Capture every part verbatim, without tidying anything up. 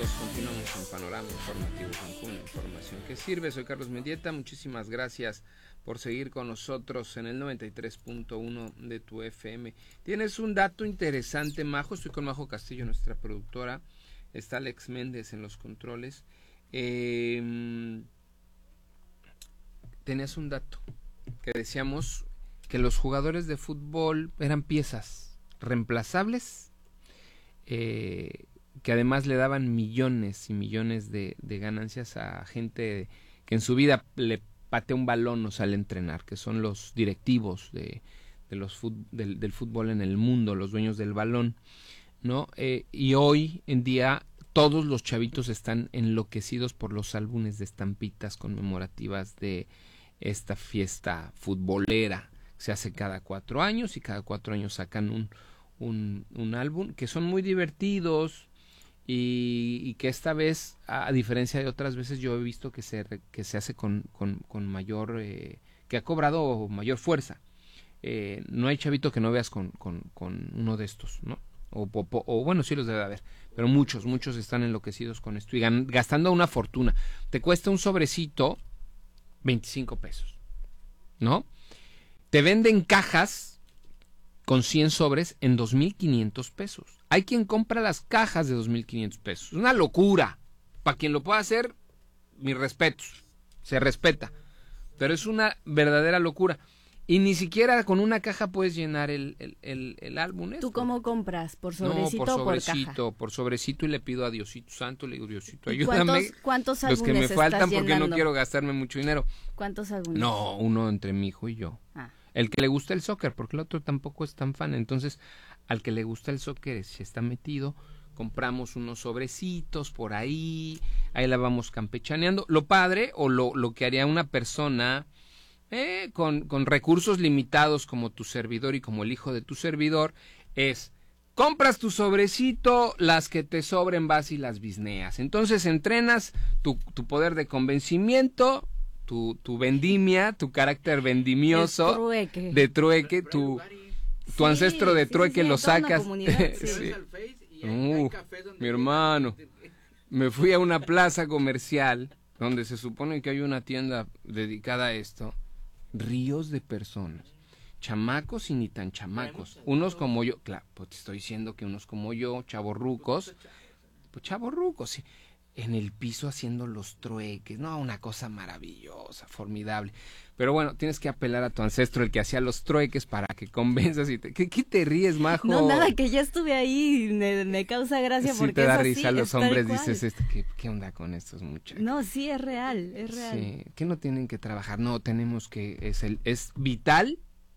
minutos, continuamos en Panorama Informativo Cancún, información que sirve. Soy Carlos Mendieta, muchísimas gracias por seguir con nosotros en el noventa y tres punto uno de tu F M. Tienes un dato interesante, Majo. Estoy con Majo Castillo, nuestra productora. Está Alex Méndez en los controles. Eh, tenías un dato que decíamos que los jugadores de fútbol eran piezas reemplazables, eh, que además le daban millones y millones de, de ganancias a gente que en su vida le patea un balón o sale a entrenar, que son los directivos de, de los fut, del, del fútbol en el mundo, los dueños del balón, ¿no? Eh, y hoy en día todos los chavitos están enloquecidos por los álbumes de estampitas conmemorativas de esta fiesta futbolera. Se hace cada cuatro años y cada cuatro años sacan un, un, un álbum que son muy divertidos y, y que esta vez, a diferencia de otras veces, yo he visto que se, que se hace con, con, con mayor, eh, que ha cobrado mayor fuerza. Eh, no hay chavito que no veas con, con, con uno de estos, ¿no? O, o, o bueno, sí los debe haber, pero muchos, muchos están enloquecidos con esto y gan, gastando una fortuna. Te cuesta un sobrecito veinticinco pesos, ¿no? Te venden cajas con cien sobres en dos mil quinientos pesos. Hay quien compra las cajas de dos mil quinientos pesos. Es una locura. Para quien lo pueda hacer, mis respetos. Se respeta. Pero es una verdadera locura. Y ni siquiera con una caja puedes llenar el, el, el, el álbum. ¿Tú cómo compras? ¿Por sobrecito no, por o por sobrecito, caja? Por sobrecito y le pido a Diosito Santo, le digo, Diosito, ¿Y ayúdame. ¿Cuántos, cuántos álbumes los que me estás faltan porque llenando? no quiero gastarme mucho dinero. ¿Cuántos álbumes? No, uno entre mi hijo y yo. Ah. El que le gusta el soccer, porque el otro tampoco es tan fan. Entonces, al que le gusta el soccer, si está metido, compramos unos sobrecitos por ahí, ahí la vamos campechaneando. Lo padre, o lo, lo que haría una persona eh, con, con recursos limitados como tu servidor y como el hijo de tu servidor, es: compras tu sobrecito, las que te sobren vas y las bisneas. Entonces entrenas tu, tu poder de convencimiento, tu, tu vendimia, tu carácter vendimioso, trueque. de trueque, tu, tu ancestro de sí, trueque sí, lo sacas. Sí. Sí. Uh, mi hermano, me fui a una plaza comercial donde se supone que hay una tienda dedicada a esto. Ríos de personas, chamacos y ni tan chamacos, unos como yo, claro, pues te estoy diciendo que unos como yo, chavorrucos, pues chavorrucos, sí, en el piso haciendo los trueques, no, una cosa maravillosa, formidable. Pero bueno, tienes que apelar a tu ancestro, el que hacía los trueques, para que convenzas y te... ¿Qué, qué te ríes, Majo? No, nada, que ya estuve ahí y me, me causa gracia sí, porque te da es risa así, a los es tal hombres, cual. dices, este, ¿qué, ¿qué onda con estos muchachos? No, sí, es real, es real. Sí, que no tienen que trabajar, no, tenemos que, es el, es vital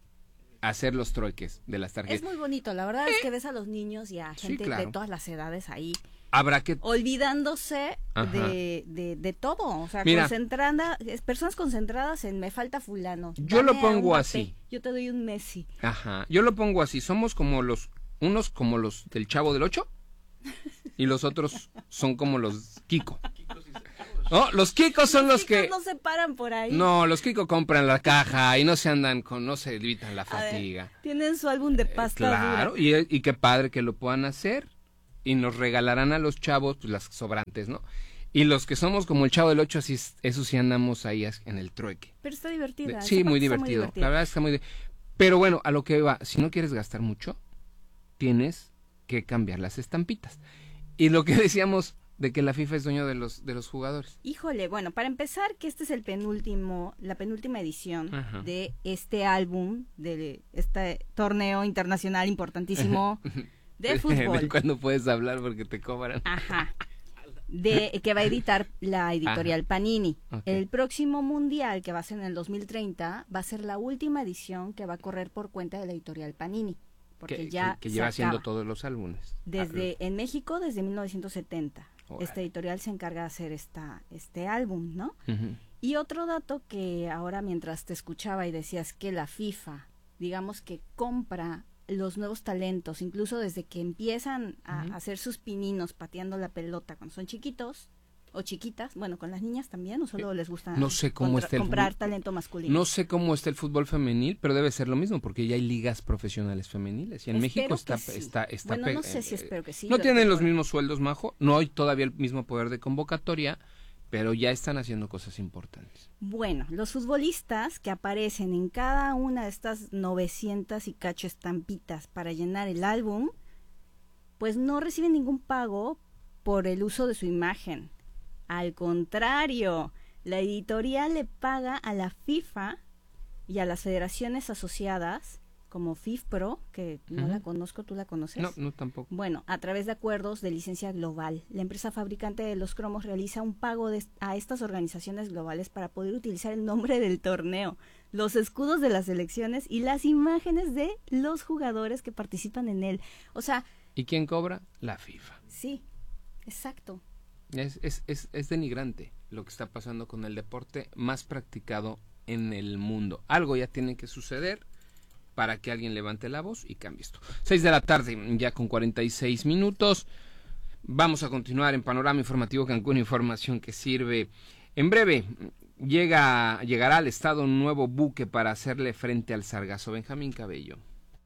hacer los trueques de las tarjetas. Es muy bonito, la verdad es que ves a los niños y a gente sí, claro. de todas las edades ahí. Habrá que... olvidándose de, de, de todo, o sea, Mira, concentrada, personas concentradas en me falta fulano. Yo lo pongo un así. Mbappé, yo te doy un Messi. Ajá, yo lo pongo así, somos como los, unos como los del Chavo del Ocho y los otros son como los Kiko. No, los Kikos son los, los que... no se paran por ahí. No, los Kiko compran la caja y no se andan con, no se evitan la fatiga. Ver, tienen su álbum de pasta eh, Claro, dura. y, y qué padre que lo puedan hacer. Y nos regalarán a los chavos, pues las sobrantes, ¿no? Y los que somos como el Chavo del Ocho, así, eso sí andamos ahí en el trueque. Pero está divertida. De, sí, muy divertido. muy divertido. La verdad está muy... Pero bueno, a lo que va, si no quieres gastar mucho, tienes que cambiar las estampitas. Y lo que decíamos de que la FIFA es dueño de los de los jugadores. Híjole, bueno, para empezar, que este es el penúltimo, la penúltima edición Ajá. de este álbum, de este torneo internacional importantísimo de fútbol. ¿De cuándo puedes hablar porque te cobran? Ajá. De que va a editar la editorial Ajá. Panini. Okay. El próximo mundial, que va a ser en el dos mil treinta, va a ser la última edición que va a correr por cuenta de la editorial Panini. Porque que, ya que, que lleva haciendo todos los álbumes. Desde en México desde mil novecientos setenta. Oh, esta editorial se encarga de hacer esta este álbum, ¿no? Uh-huh. Y otro dato que ahora mientras te escuchaba y decías que la FIFA, digamos que compra los nuevos talentos, incluso desde que empiezan a uh-huh. hacer sus pininos pateando la pelota cuando son chiquitos, o chiquitas, bueno, con las niñas también, o solo les gusta no sé cómo contra, está el comprar fútbol, talento masculino. No sé cómo está el fútbol femenil, pero debe ser lo mismo, porque ya hay ligas profesionales femeniles, y en espero México está, sí. está, está, bueno, está no sé si espero que sí. No tienen los bueno. mismos sueldos, Majo, no hay todavía el mismo poder de convocatoria, pero ya están haciendo cosas importantes. Bueno, los futbolistas que aparecen en cada una de estas novecientas y cacho estampitas para llenar el álbum, pues no reciben ningún pago por el uso de su imagen. Al contrario, la editorial le paga a la FIFA y a las federaciones asociadas, como FIFPro, que no uh-huh. la conozco, ¿tú la conoces? No, no tampoco. Bueno, a través de acuerdos de licencia global. La empresa fabricante de los cromos realiza un pago de, a estas organizaciones globales para poder utilizar el nombre del torneo, los escudos de las selecciones y las imágenes de los jugadores que participan en él. O sea... ¿Y quién cobra? La FIFA. Sí, exacto. Es, es, es, es denigrante lo que está pasando con el deporte más practicado en el mundo. Algo ya tiene que suceder para que alguien levante la voz y cambie esto. Seis de la tarde, ya con cuarenta y seis minutos. Vamos a continuar en Panorama Informativo Cancún, información que sirve. En breve, llega, llegará al estado un nuevo buque para hacerle frente al sargazo. Benjamín Cabello.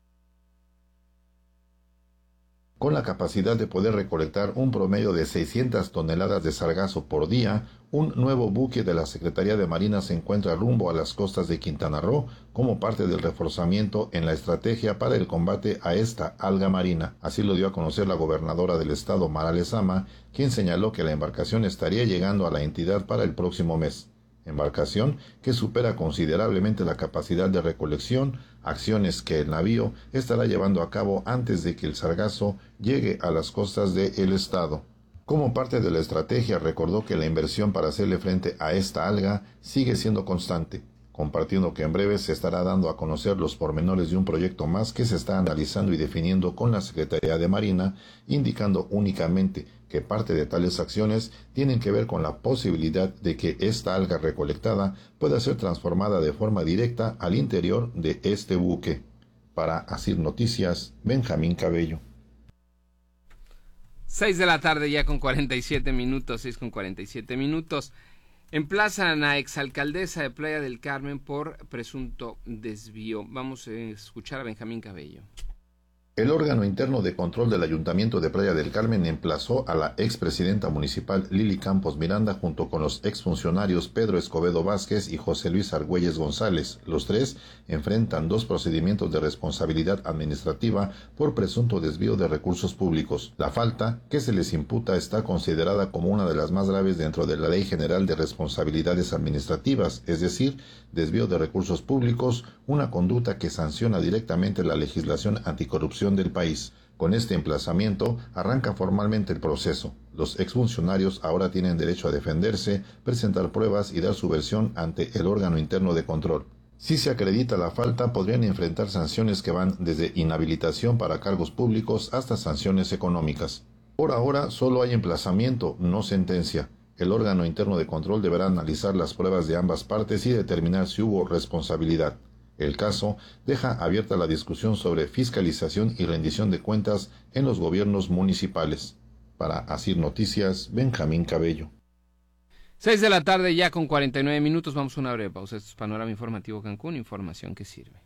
Con la capacidad de poder recolectar un promedio de seiscientas toneladas de sargazo por día, un nuevo buque de la Secretaría de Marina se encuentra rumbo a las costas de Quintana Roo como parte del reforzamiento en la estrategia para el combate a esta alga marina. Así lo dio a conocer la gobernadora del estado, Mara Lezama, quien señaló que la embarcación estaría llegando a la entidad para el próximo mes. Embarcación que supera considerablemente la capacidad de recolección, acciones que el navío estará llevando a cabo antes de que el sargazo llegue a las costas del estado. Como parte de la estrategia, recordó que la inversión para hacerle frente a esta alga sigue siendo constante, compartiendo que en breve se estará dando a conocer los pormenores de un proyecto más que se está analizando y definiendo con la Secretaría de Marina, indicando únicamente que parte de tales acciones tienen que ver con la posibilidad de que esta alga recolectada pueda ser transformada de forma directa al interior de este buque. Para Asir Noticias, Benjamín Cabello. Seis de la tarde ya con cuarenta y siete minutos, seis con cuarenta y siete minutos. Emplazan a exalcaldesa de Playa del Carmen por presunto desvío. Vamos a escuchar a Benjamín Cabello. El órgano interno de control del Ayuntamiento de Playa del Carmen emplazó a la expresidenta municipal Lili Campos Miranda junto con los exfuncionarios Pedro Escobedo Vázquez y José Luis Argüelles González. Los tres enfrentan dos procedimientos de responsabilidad administrativa por presunto desvío de recursos públicos. La falta que se les imputa está considerada como una de las más graves dentro de la Ley General de Responsabilidades Administrativas, es decir, desvío de recursos públicos, una conducta que sanciona directamente la legislación anticorrupción del país. Con este emplazamiento arranca formalmente el proceso. Los exfuncionarios ahora tienen derecho a defenderse, presentar pruebas y dar su versión ante el órgano interno de control. Si se acredita la falta, podrían enfrentar sanciones que van desde inhabilitación para cargos públicos hasta sanciones económicas. Por ahora solo hay emplazamiento, no sentencia. El órgano interno de control deberá analizar las pruebas de ambas partes y determinar si hubo responsabilidad. El caso deja abierta la discusión sobre fiscalización y rendición de cuentas en los gobiernos municipales. Para Asir Noticias, Benjamín Cabello. Seis de la tarde ya con cuarenta y nueve minutos, vamos a una breve pausa. Esto es Panorama Informativo Cancún, información que sirve.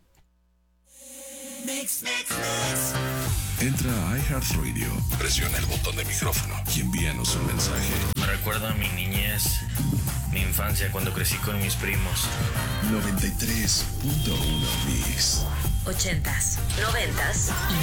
Mix, mix, mix. Entra a iHeartRadio, presiona el botón de micrófono y envíanos un mensaje. Me recuerda a mi niñez, mi infancia cuando crecí con mis primos. noventa y tres punto uno Mix. Ochentas, noventas y